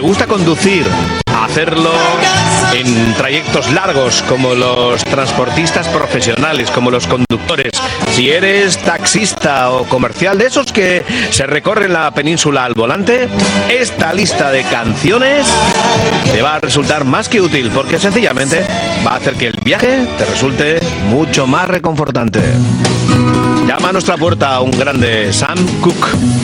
gusta conducir, hacerlo en trayectos largos como los transportistas profesionales, como los conductores, si eres taxista o comercial, de esos que se recorren la península al volante, esta lista de canciones te va a resultar más que útil, porque sencillamente va a hacer que el viaje te resulte mucho más reconfortante. Llama a nuestra puerta a un grande Sam Cooke.